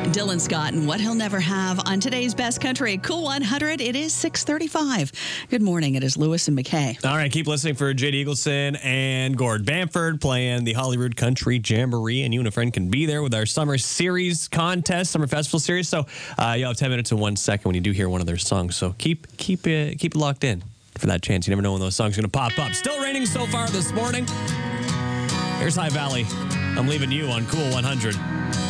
Dylan Scott and What He'll Never Have on today's Best Country. Cool 100, it is 6:35. Good morning, it is Lewis and McKay. All right, keep listening for J.D. Eagleson and Gord Bamford playing the Holyrood Country Jamboree, and you and a friend can be there with our Summer Series contest, Summer Festival Series. So you'll have 10 minutes and 1 second when you do hear one of their songs. So keep it locked in for that chance. You never know when those songs are going to pop up. Still raining so far this morning. Here's High Valley. I'm leaving you on Cool 100.